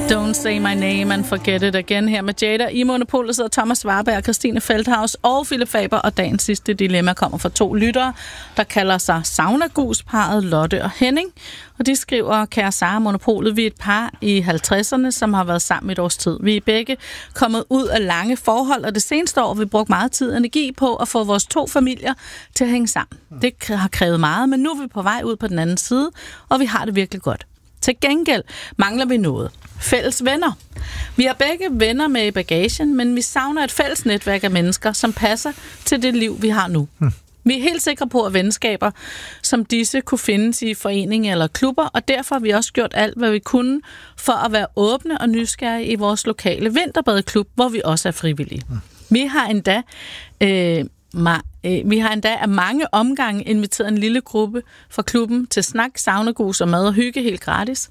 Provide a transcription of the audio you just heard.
Don't Say My Name and Forget It Again her med Jada. I Monopolet sidder Thomas Warberg, Christine Feldhaus og Philip Faber, og dagens sidste dilemma kommer fra 2 lyttere, der kalder sig Saunagus-parret Lotte og Henning. Og de skriver: Kære Sara, Monopolet, vi er et par i 50'erne, som har været sammen et års tid. Vi er begge kommet ud af lange forhold, og det seneste år har vi brugt meget tid og energi på at få vores 2 familier til at hænge sammen. Det har krævet meget, men nu er vi på vej ud på den anden side, og vi har det virkelig godt. Til gengæld mangler vi noget. Fælles venner. Vi har begge venner med i bagagen, men vi savner et fælles netværk af mennesker, som passer til det liv, vi har nu. Vi er helt sikre på, at venskaber som disse kunne findes i foreninger eller klubber, og derfor har vi også gjort alt, hvad vi kunne for at være åbne og nysgerrige i vores lokale vinterbadeklub, hvor vi også er frivillige. Vi har endda af mange omgange inviteret en lille gruppe fra klubben til snak, saunagus og mad og hygge helt gratis.